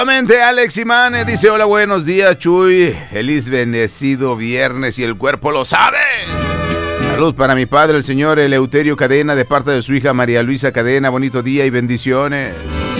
Alex Imane dice: hola, buenos días, Chuy. Feliz bendecido viernes y el cuerpo lo sabe. Salud para mi padre, el señor Eleuterio Cadena, de parte de su hija María Luisa Cadena. Bonito día y bendiciones.